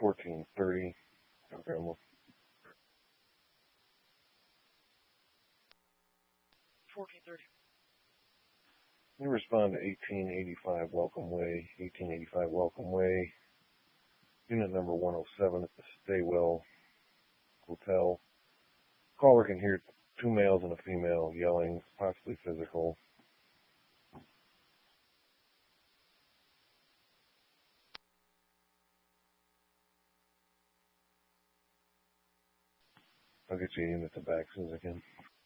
1430. Okay, well, 1430. you respond to 1885 Welcome Way, 1885 Welcome Way, unit number 107 at the Staywell Hotel. Caller can hear two males and a female yelling, possibly physical. I'll get you a unit to back, Susan, again.